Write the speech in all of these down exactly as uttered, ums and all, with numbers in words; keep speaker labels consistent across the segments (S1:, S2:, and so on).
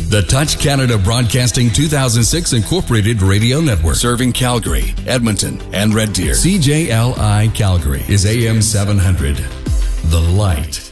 S1: The Touch Canada Broadcasting two thousand six Incorporated Radio Network. Serving Calgary, Edmonton, and Red Deer. C J L I Calgary is A M seven hundred. The Light.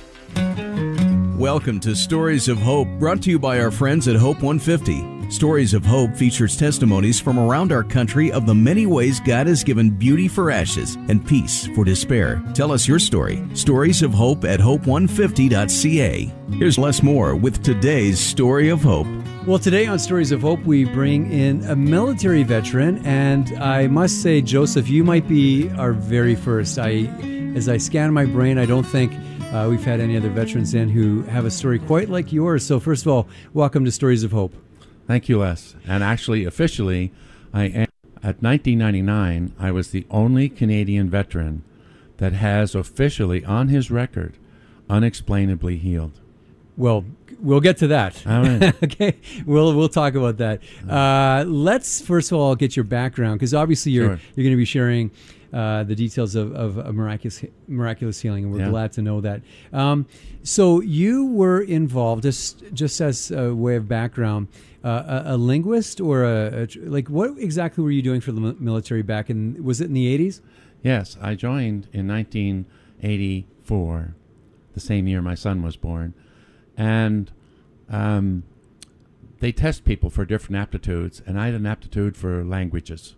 S2: Welcome to Stories of Hope, brought to you by our friends at Hope one fifty. Stories of Hope features testimonies from around our country of the many ways God has given beauty for ashes and peace for despair. Tell us your story. Stories of Hope at hope one fifty dot c a. Here's Les Moore with today's Story of Hope.
S3: Well, today on Stories of Hope, we bring in a military veteran, and I must say, Joseph, you might be our very first. I, as I scan my brain, I don't think uh, we've had any other veterans in who have a story quite like yours. So first of all, welcome to Stories of Hope.
S4: Thank you, Les. And actually, officially, I am, at nineteen ninety-nine, I was the only Canadian veteran that has officially on his record unexplainably healed.
S3: Well, we'll get to that.
S4: All right.
S3: Okay, we'll we'll talk about that. Uh, let's first of all get your background, because obviously you're
S4: Sure.
S3: you're going to be sharing uh, the details of, of a miraculous miraculous healing, and we're
S4: Yeah.
S3: glad to know that. Um, so you were involved, just just as a way of background, uh, a, a linguist or a, a like what exactly were you doing for the mi- military back in? Was it in the eighties?
S4: Yes, I joined in nineteen eighty-four, the same year my son was born. And um, they test people for different aptitudes, and I had an aptitude for languages.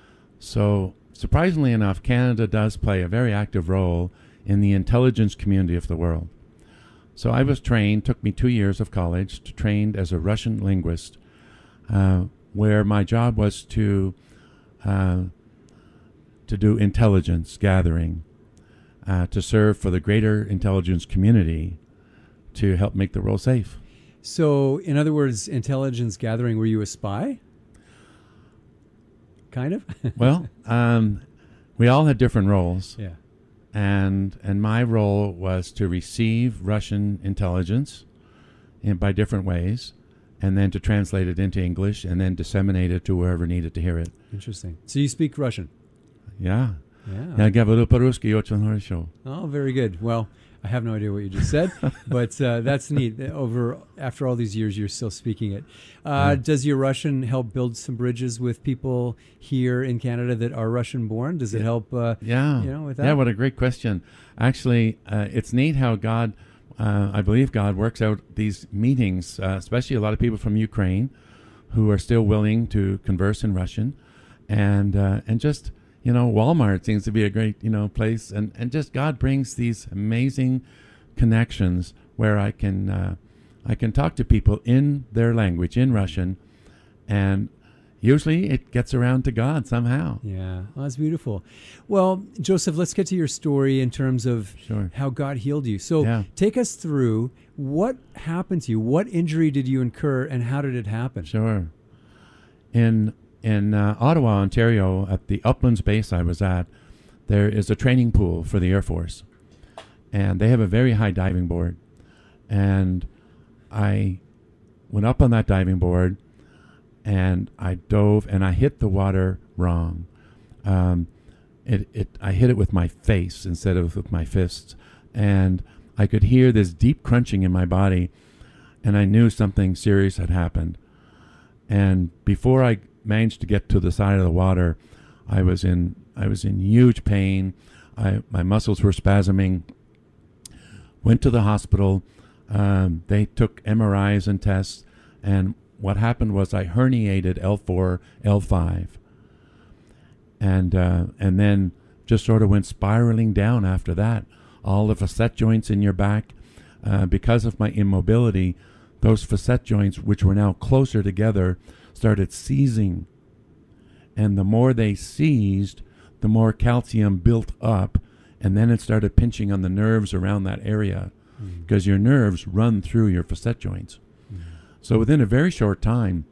S4: So, surprisingly enough, Canada does play a very active role in the intelligence community of the world. So I was trained, took me two years of college, to trained as a Russian linguist, uh, where my job was to uh, to do intelligence gathering, uh, to serve for the greater intelligence community, to help make the world safe.
S3: So, in other words, intelligence gathering, were you a spy? Kind of?
S4: Well, um, we all had different roles.
S3: Yeah.
S4: And and my role was to receive Russian intelligence in, by different ways, and then to translate it into English, and then disseminate it to wherever needed to hear it.
S3: Interesting. So you speak Russian?
S4: Yeah.
S3: Yeah.
S4: Я говорю по-русски очень хорошо.
S3: Oh, very good. Well, I have no idea what you just said, but uh, that's neat. Over after all these years, you're still speaking it. Uh,
S4: Yeah.
S3: Does your Russian help build some bridges with people here in Canada that are Russian-born? Does it help? Uh,
S4: Yeah.
S3: you know, with that?
S4: Yeah, what a great question. Actually, uh, it's neat how God, uh, I believe God works out these meetings, uh, especially a lot of people from Ukraine who are still willing to converse in Russian. And uh, and just, you know, Walmart seems to be a great, you know, place. And, and just God brings these amazing connections where I can uh, I can talk to people in their language, in Russian, and usually it gets around to God somehow.
S3: Yeah, well, that's beautiful. Well, Joseph, let's get to your story in terms of
S4: Sure.
S3: how God healed you. So
S4: Yeah.
S3: take us through what happened to you. What injury did you incur, and how did it happen?
S4: Sure. In in uh, Ottawa, Ontario, at the Uplands base I was at, there is a training pool for the Air Force, and they have a very high diving board. And I went up on that diving board, and I dove, and I hit the water wrong. Um, it it I hit it with my face instead of with my fists, and I could hear this deep crunching in my body, and I knew something serious had happened. And before I managed to get to the side of the water, I was in I was in huge pain. I my muscles were spasming. Went to the hospital. Um, they took M R Is and tests, and what happened was I herniated L four, L five, and uh, and then just sort of went spiraling down after that. All the facet joints in your back, uh, because of my immobility, those facet joints, which were now closer together, started seizing. And the more they seized, the more calcium built up, and then it started pinching on the nerves around that area, because mm. your nerves run through your facet joints. Mm. So within a very short time,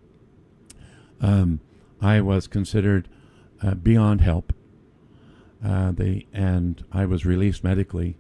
S4: um, I was considered uh, beyond help. Uh, they and I was released medically.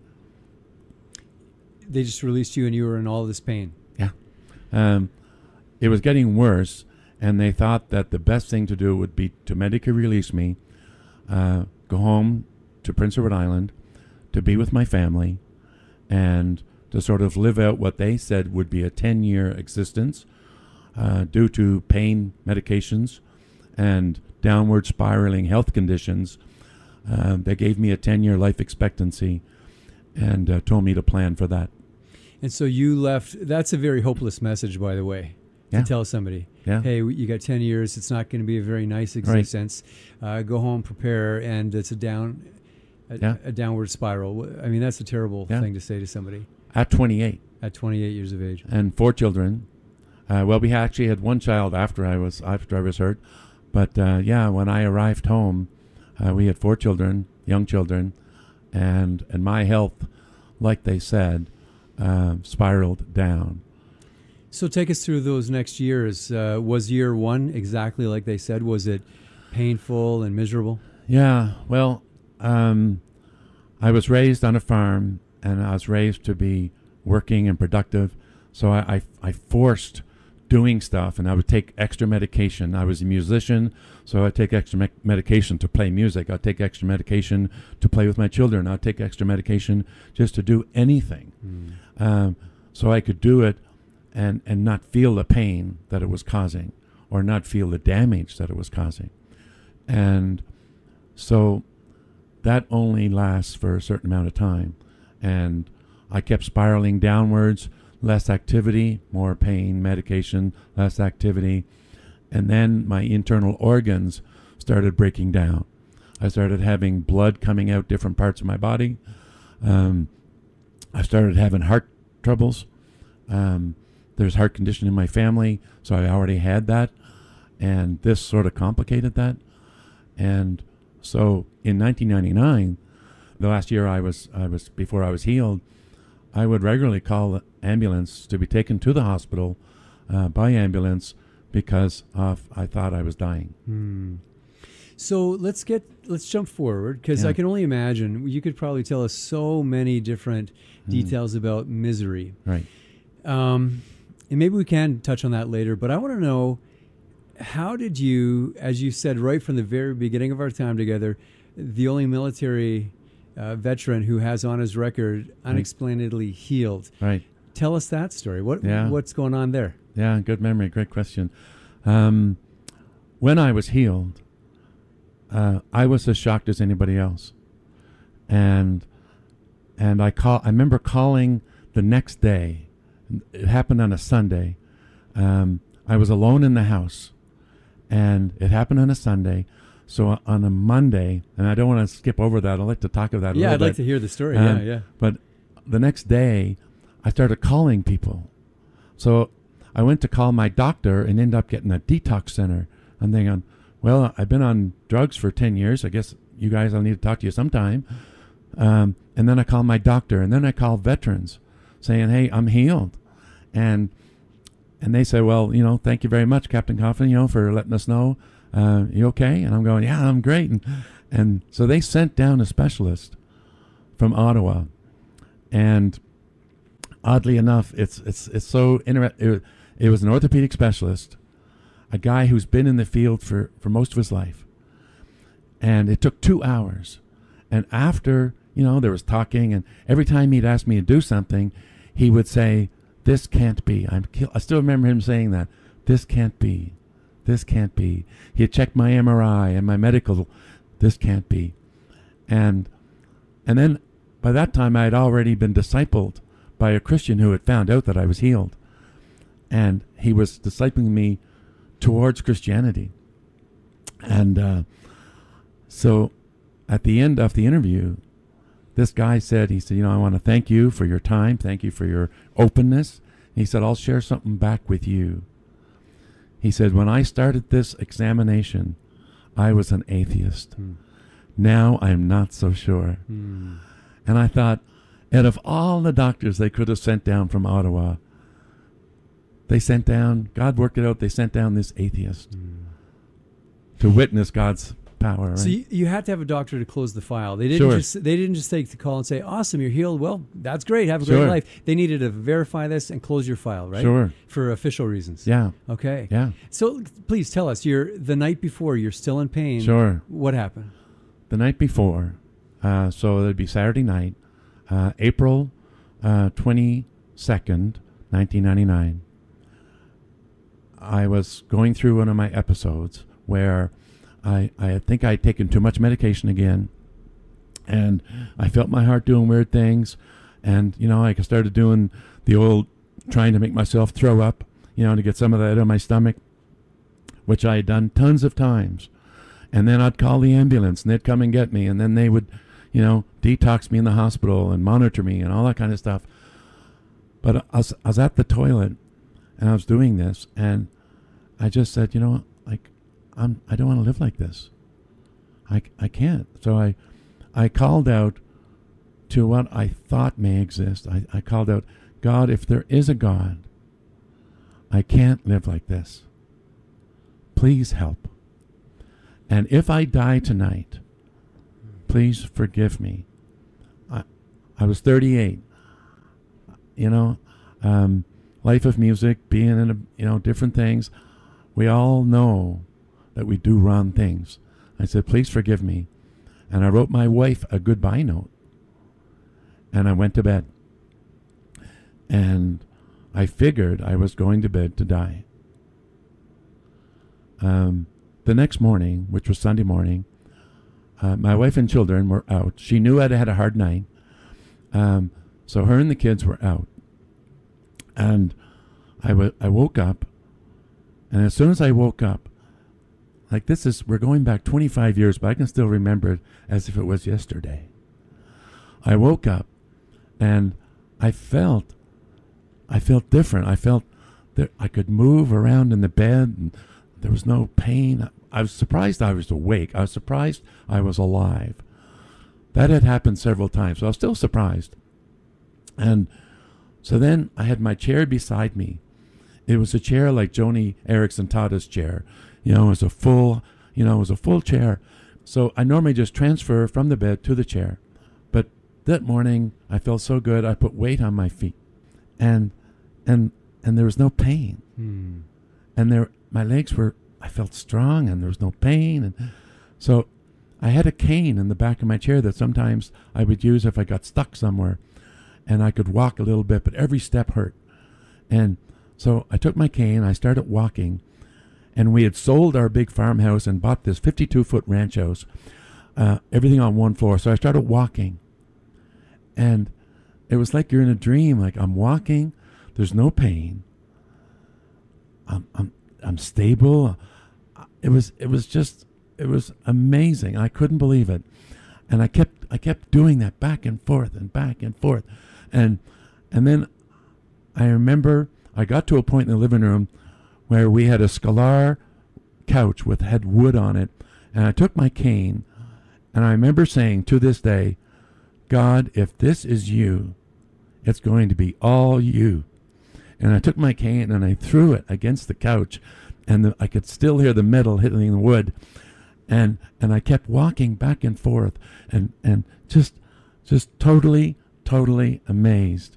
S3: They just released you, and you were in all this pain.
S4: Yeah. Um, it was getting worse, and they thought that the best thing to do would be to medically release me, uh, go home to Prince Edward Island, to be with my family, and to sort of live out what they said would be a ten-year existence, uh, due to pain medications and downward spiraling health conditions. Uh, they gave me a ten-year life expectancy and uh, told me to plan for that.
S3: And so you left. That's a very hopeless message, by the way,
S4: Yeah.
S3: to tell somebody,
S4: Yeah.
S3: hey, you got ten years. It's not going to be a very nice existence. Uh, go home, prepare, and it's a down, a,
S4: Yeah.
S3: a downward spiral. I mean, that's a terrible
S4: Yeah.
S3: thing to say to somebody
S4: At twenty-eight
S3: at twenty-eight years of age.
S4: and four children. Uh, well, we actually had one child after I was after I was hurt, but uh, yeah, when I arrived home, uh, we had four children, young children, and and my health, like they said, uh, spiraled down.
S3: So take us through those next years. Uh, was year one exactly like they said? Was it painful and miserable?
S4: Yeah, well, um, I was raised on a farm, and I was raised to be working and productive. So I, I, I forced doing stuff, and I would take extra medication. I was a musician, so I'd take extra me- medication to play music. I'd take extra medication to play with my children. I'd take extra medication just to do anything.
S3: Mm.
S4: Um, so I could do it and, and not feel the pain that it was causing, or not feel the damage that it was causing. And so that only lasts for a certain amount of time. And I kept spiraling downwards, less activity, more pain, medication, less activity. And then my internal organs started breaking down. I started having blood coming out different parts of my body. Um, I started having heart troubles. Um, there's heart condition in my family, so I already had that. And this sort of complicated that. And so in nineteen ninety-nine, the last year I was, I was before I was healed, I would regularly call the ambulance to be taken to the hospital uh, by ambulance because of, I thought I was dying.
S3: Hmm. So let's get let's jump forward, because
S4: Yeah.
S3: I can only imagine you could probably tell us so many different
S4: Mm.
S3: details about misery.
S4: Right.
S3: Um, and maybe we can touch on that later, but I want to know, how did you, as you said right from the very beginning of our time together, the only military uh, veteran who has on his record unexplainedly healed.
S4: Right.
S3: Tell us that story. What
S4: Yeah.
S3: What's going on there?
S4: Yeah, good memory. Great question. Um, when I was healed, uh, I was as shocked as anybody else. And and I call. I remember calling the next day. It happened on a Sunday. Um, I was alone in the house, and it happened on a Sunday. So on a Monday, and I don't want to skip over that. I'd like to talk of that a
S3: Yeah,
S4: little
S3: I'd
S4: bit.
S3: like to hear the story.
S4: Um,
S3: yeah, yeah.
S4: But the next day, I started calling people. So I went to call my doctor and ended up getting a detox center. I'm thinking, well, I've been on drugs for ten years. I guess you guys, I'll need to talk to you sometime. Um, and then I call my doctor, and then I call veterans saying, hey, I'm healed. And and they say, well, you know, thank you very much, Captain Coffin, you know, for letting us know. Uh, you okay? And I'm going, yeah, I'm great. And, and so they sent down a specialist from Ottawa. And oddly enough, it's it's it's so interesting. It, it was an orthopedic specialist, a guy who's been in the field for, for most of his life. And it took two hours. And after, you know, there was talking, and every time he'd ask me to do something, he would say, this can't be. I'm kill-. I still remember him saying that. This can't be. This can't be. He had checked my M R I and my medical. This can't be. And and then by that time, I had already been discipled by a Christian who had found out that I was healed. And he was discipling me towards Christianity. And uh, so at the end of the interview, this guy said, he said, you know, I want to thank you for your time. Thank you for your openness. He said, I'll share something back with you. He said, when I started this examination, I was an atheist.
S3: Hmm.
S4: Now I'm not so sure.
S3: Hmm.
S4: And I thought, out of all the doctors they could have sent down from Ottawa, they sent down, God worked it out, they sent down this atheist
S3: Hmm.
S4: to witness God's power. Right?
S3: So you, you had to have a doctor to close the file. They didn't
S4: Sure.
S3: just they didn't just take the call and say, awesome, you're healed. Well, that's great. Have a
S4: Sure.
S3: great life. They needed to verify this and close your file, right?
S4: Sure.
S3: For official reasons.
S4: Yeah.
S3: Okay.
S4: Yeah.
S3: So please tell us, you're the night before, you're still in pain.
S4: Sure.
S3: What happened?
S4: The night before, uh, so it'd be Saturday night, uh, April uh, twenty-second, nineteen ninety-nine. I was going through one of my episodes where I, I think I had taken too much medication again, and I felt my heart doing weird things, and, you know, I started doing the old trying to make myself throw up, you know, to get some of that out of my stomach, which I had done tons of times. And then I'd call the ambulance, and they'd come and get me, and then they would, you know, detox me in the hospital and monitor me and all that kind of stuff. But I was, I was at the toilet, and I was doing this, and I just said, you know, like, I'm, I don't want to live like this. I, I can't. So I, I called out to what I thought may exist. I, I called out, God, if there is a God, I can't live like this. Please help. And if I die tonight, please forgive me. I, I was thirty-eight. You know, um, life of music, being in, a, you know, different things. We all know that we do wrong things. I said, please forgive me. And I wrote my wife a goodbye note. And I went to bed. And I figured I was going to bed to die. Um, the next morning, which was Sunday morning, uh, my wife and children were out. She knew I'd had a hard night. Um, so her and the kids were out. And I, w- I woke up. And as soon as I woke up, like this is, we're going back twenty-five years, but I can still remember it as if it was yesterday. I woke up and I felt, I felt different. I felt that I could move around in the bed and there was no pain. I was surprised I was awake. I was surprised I was alive. That had happened several times, so I was still surprised. And so then I had my chair beside me. It was a chair like Joni Eareckson Tada's chair. You know, it was a full, you know, it was a full chair. So I normally just transfer from the bed to the chair. But that morning I felt so good, I put weight on my feet. And and and there was no pain.
S3: Hmm.
S4: And there my legs were, I felt strong and there was no pain. And so I had a cane in the back of my chair that sometimes I would use if I got stuck somewhere. And I could walk a little bit, but every step hurt. And so I took my cane, I started walking, and we had sold our big farmhouse and bought this fifty-two foot ranch house, uh, everything on one floor. So I started walking, and it was like you're in a dream. Like I'm walking, there's no pain. I'm I'm I'm stable. It was it was just it was amazing. I couldn't believe it, and I kept I kept doing that back and forth and back and forth, and and then I remember I got to a point in the living room where we had a Scalar couch with had wood on it, and I took my cane, and I remember saying to this day, God, if this is you, it's going to be all you. And I took my cane and I threw it against the couch, and the, I could still hear the metal hitting the wood, and and I kept walking back and forth, and and just just totally totally amazed.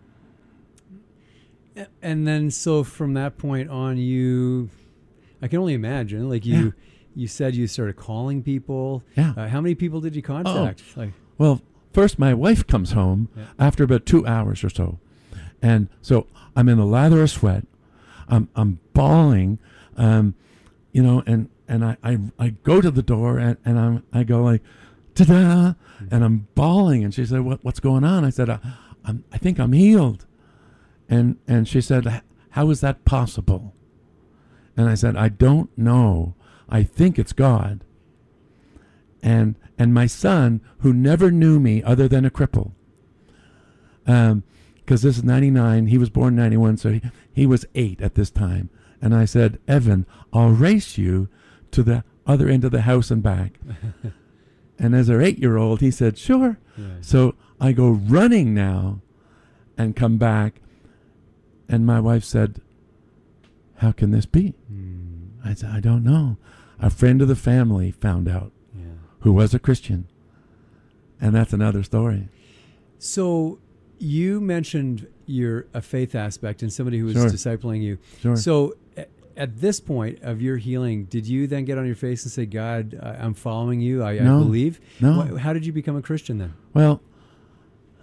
S3: And then, so from that point on, you, I can only imagine, like you,
S4: Yeah.
S3: you said you started calling people.
S4: Yeah.
S3: Uh, how many people did you contact?
S4: Oh.
S3: Like,
S4: Well, first my wife comes home
S3: Yeah.
S4: after about two hours or so, and so I'm in a lather of sweat. I'm I'm bawling, um, you know, and and I, I, I go to the door and, and I'm I go like, ta-da, mm-hmm. and I'm bawling, and she said, what what's going on? I said, I, I'm I think I'm healed. And and she said, how is that possible? And I said, I don't know. I think it's God. And and my son, who never knew me other than a cripple, um, because this is ninety-nine, he was born ninety-one, so he, he was eight at this time. And I said, Evan, I'll race you to the other end of the house and back. And as our eight-year-old, he said, sure.
S3: Yeah.
S4: So I go running now and come back. And my wife said, how can this be?
S3: Mm.
S4: I said, I don't know. A friend of the family found out,
S3: Yeah.
S4: who was a Christian. And that's another story.
S3: So you mentioned your a faith aspect and somebody who was
S4: Sure.
S3: discipling you.
S4: Sure.
S3: So a- at this point of your healing, did you then get on your face and say, God, I- I'm following you, I,
S4: No.
S3: I believe?
S4: No.
S3: Wh- How did you become a Christian then?
S4: Well,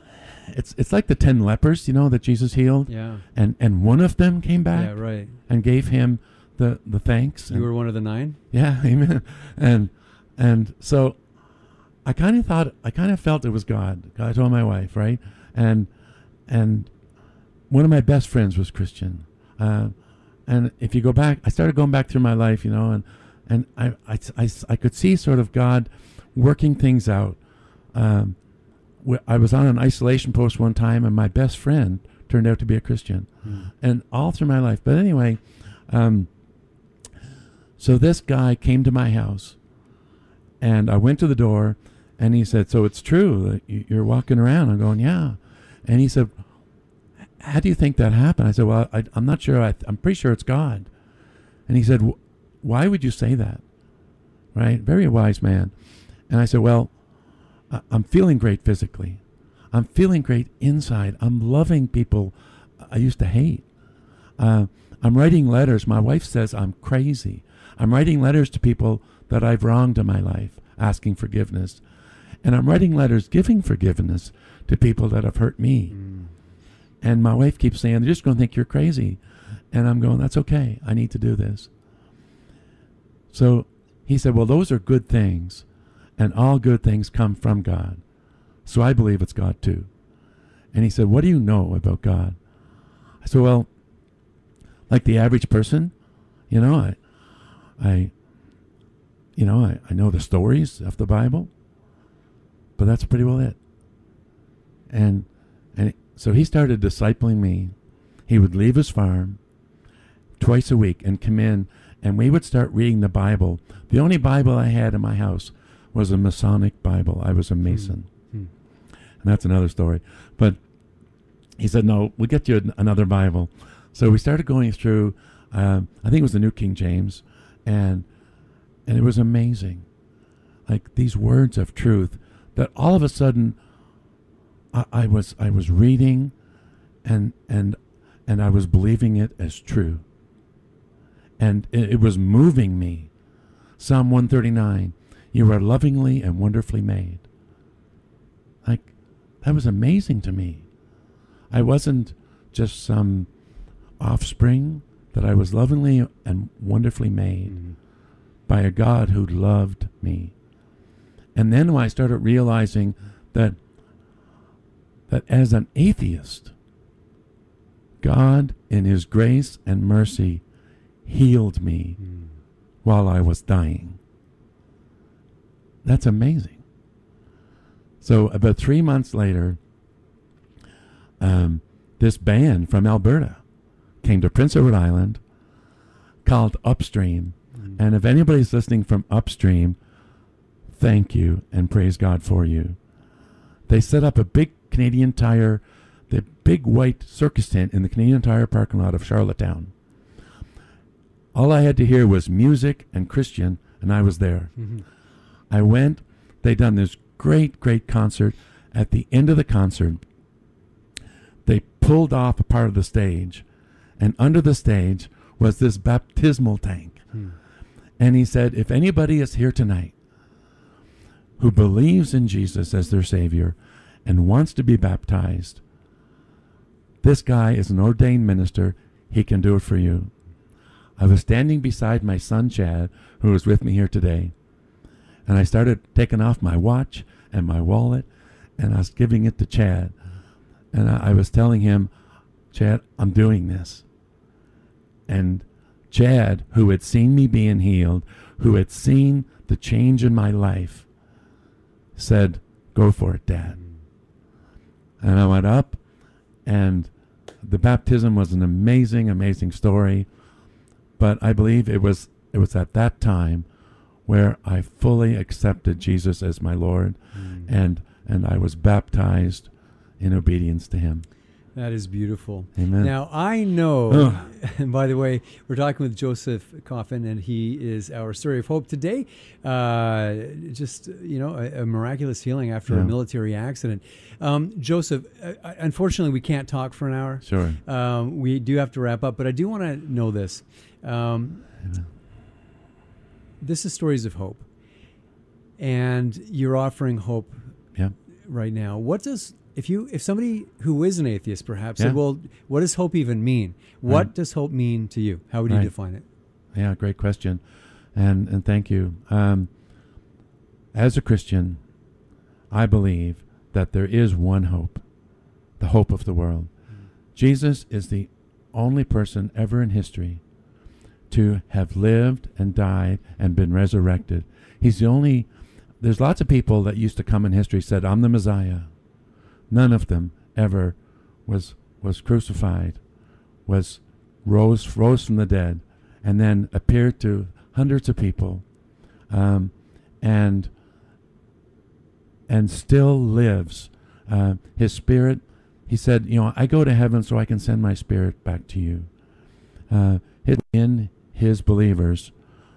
S4: it's it's like the ten lepers, you know, that Jesus healed.
S3: Yeah.
S4: And and one of them came back.
S3: Yeah, right.
S4: And gave him the the thanks.
S3: You
S4: and,
S3: were one of the nine?
S4: Yeah, amen. And and so I kind of thought I kind of felt it was God. I told my wife, right? And and one of my best friends was Christian. Uh, and if you go back, I started going back through my life, you know, and and I I, I, I could see sort of God working things out. Um, I was on an isolation post one time, and my best friend turned out to be a Christian, mm. and all through my life. But anyway, um, so this guy came to my house, and I went to the door, and he said, "So it's true that you're walking around?" I'm going, "Yeah," and he said, "How do you think that happened?" I said, "Well, I, I'm not sure. I, I'm pretty sure it's God." And he said, "Why would you say that?" Right? Very wise man. And I said, "Well, I'm feeling great physically. I'm feeling great inside. I'm loving people I used to hate. Uh, I'm writing letters. My wife says I'm crazy. I'm writing letters to people that I've wronged in my life, asking forgiveness. And I'm writing letters giving forgiveness to people that have hurt me." Mm. And my wife keeps saying, "They're just going to think you're crazy." And I'm going, "That's okay. I need to do this." So he said, "Well, those are good things. And all good things come from God. So I believe it's God too." And he said, "What do you know about God?" I said, "Well, like the average person, you know, I, I, you know, I, I know the stories of the Bible, but that's pretty well it." And, and so he started discipling me. He would leave his farm twice a week and come in, and we would start reading the Bible. The only Bible I had in my house was a Masonic Bible. I was a Mason. Mm-hmm. And that's another story. But he said, "No, we'll get you an- another Bible." So we started going through, um, I think it was the New King James, and and it was amazing. Like these words of truth that all of a sudden I, I was I was reading and and and I was believing it as true. And it, it was moving me. Psalm one thirty-nine. "You are lovingly and wonderfully made." Like, that was amazing to me. I wasn't just some offspring, that I was lovingly and wonderfully made mm-hmm. by a God who loved me. And then when I started realizing that, that as an atheist, God in his grace and mercy healed me mm. while I was dying. That's amazing. So about three months later, um, this band from Alberta came to Prince Edward Island called Upstream. Mm. And if anybody's listening from Upstream, thank you and praise God for you. They set up a big Canadian Tire, the big white circus tent in the Canadian Tire parking lot of Charlottetown. All I had to hear was music and Christian, and I was there. Mm-hmm. I went, they done this great, great concert. At the end of the concert, they pulled off a part of the stage, and under the stage was this baptismal tank. Hmm. And he said, if anybody is here tonight who believes in Jesus as their Savior and wants to be baptized, this guy is an ordained minister. He can do it for you. I was standing beside my son, Chad, who was with me here today. And I started taking off my watch and my wallet, and I was giving it to Chad. And I, I was telling him, Chad, I'm doing this. And Chad, who had seen me being healed, who had seen the change in my life, said, go for it, Dad. And I went up, and the baptism was an amazing, amazing story. But I believe it was it was at that time where I fully accepted Jesus as my Lord, mm. and and I was baptized in obedience to him.
S3: That is beautiful.
S4: Amen.
S3: Now, I know, and by the way, we're talking with Joseph Coffin, and he is our story of hope today. Uh, just, you know, a, a miraculous healing after yeah. a military accident. Um, Joseph, uh, unfortunately, we can't talk for an hour.
S4: Sure.
S3: Um, we do have to wrap up, but I do want to know this. Um, yeah. This is Stories of Hope, and you're offering hope
S4: yeah.
S3: right now. What does if you if somebody who is an atheist perhaps
S4: Yeah.
S3: said, well, what does hope even mean? What
S4: Right.
S3: does hope mean to you? How would you
S4: Right.
S3: define it?
S4: Yeah, great question, and and thank you. Um, as a Christian, I believe that there is one hope, the hope of the world. Jesus is the only person ever in history to have lived and died and been resurrected. He's the only. There's lots of people that used to come in history said, "I'm the Messiah." None of them ever was was crucified, was rose rose from the dead, and then appeared to hundreds of people, um, and and still lives. Uh, his spirit, he said, you know, I go to heaven so I can send my spirit back to you. Uh, his, in his believers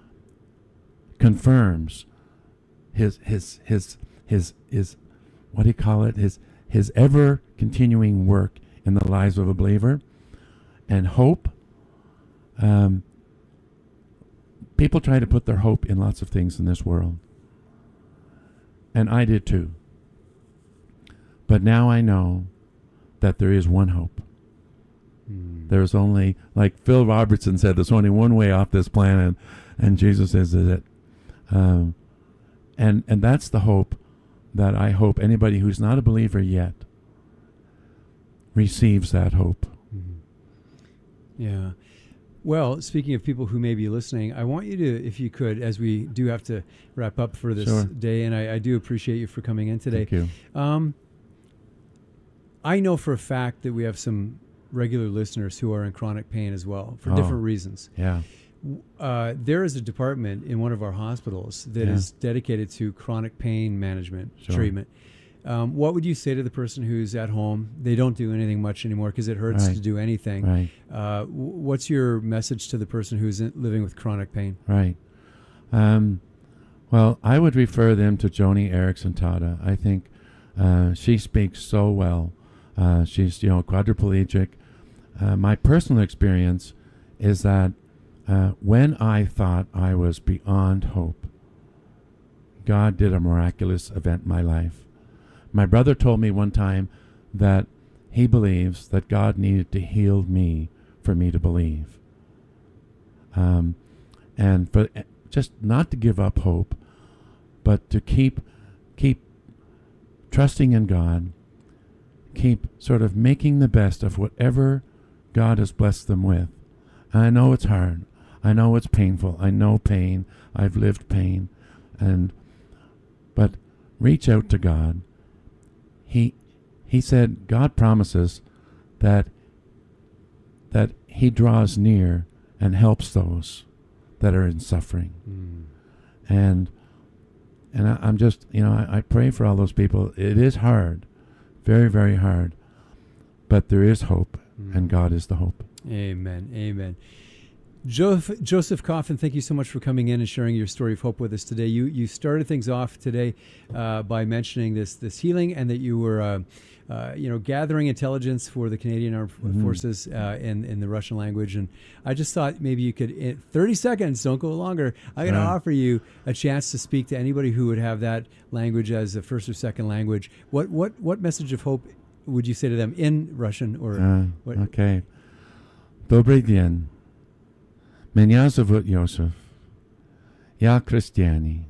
S4: confirms his his his his his what do you call it? His his ever continuing work in the lives of a believer, and hope. Um, people try to put their hope in lots of things in this world. And I did too. But now I know that there is one hope. Mm. There's only, like Phil Robertson said, there's only one way off this planet, and Jesus is it. Um, and and that's the hope that I hope anybody who's not a believer yet receives that hope.
S3: Mm-hmm. Yeah. Well, speaking of people who may be listening, I want you to, if you could, as we do have to wrap up for this
S4: Sure.
S3: day, and I, I do appreciate you for coming in today.
S4: Thank you.
S3: Um, I know for a fact that we have some regular listeners who are in chronic pain as well, for
S4: Oh.
S3: different reasons.
S4: Yeah.
S3: Uh, there is a department in one of our hospitals that
S4: Yeah.
S3: is dedicated to chronic pain management
S4: Sure.
S3: treatment. Um, what would you say to the person who's at home? They don't do anything much anymore because it hurts
S4: Right.
S3: to do anything.
S4: Right.
S3: Uh, w- what's your message to the person who's in, living with chronic pain?
S4: Right. Um, well, I would refer them to Joni Erickson Tada. I think uh, she speaks so well. Uh, she's, you know, quadriplegic. Uh, my personal experience is that uh, when I thought I was beyond hope, God did a miraculous event in my life. My brother told me one time that he believes that God needed to heal me for me to believe. Um, and for just not to give up hope, but to keep keep trusting in God, keep sort of making the best of whatever God has blessed them with. And I know it's hard. I know it's painful. I know pain. I've lived pain. And but reach out to God. He he said God promises that that he draws near and helps those that are in suffering.
S3: Mm.
S4: And and I, I'm just, you know, I, I pray for all those people. It is hard, very, very hard. But there is hope,
S3: Mm.
S4: and God is the hope.
S3: Amen. Amen. Joseph, Joseph Coffin, thank you so much for coming in and sharing your story of hope with us today. You you started things off today uh, by mentioning this this healing, and that you were uh, uh, you know gathering intelligence for the Canadian Armed
S4: Mm-hmm.
S3: Forces uh, in in the Russian language. And I just thought maybe you could, in thirty seconds, don't go longer. I'm going to
S4: Right.
S3: offer you a chance to speak to anybody who would have that language as a first or second language. What what what message of hope would you say to them in Russian or
S4: Uh,
S3: what?
S4: okay. Добрый день. Меня зовут Йосиф. Я христианин.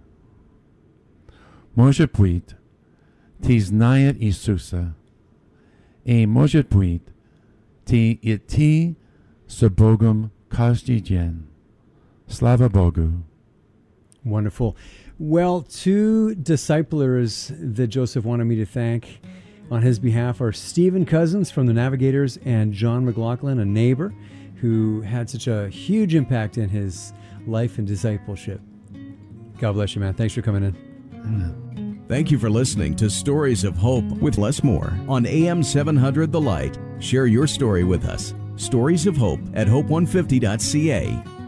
S4: Может быть, ты знаешь Иисуса. И может быть, ты идти с Богом каждый день. Слава Богу.
S3: Wonderful. Well, two disciplers that Joseph wanted me to thank on his behalf are Stephen Cousins from the Navigators and John McLaughlin, a neighbor who had such a huge impact in his life and discipleship. God bless you, man. Thanks for coming in.
S2: Thank you for listening to Stories of Hope with Les Moore on A M seven hundred The Light. Share your story with us. Stories of Hope at hope one fifty dot c a.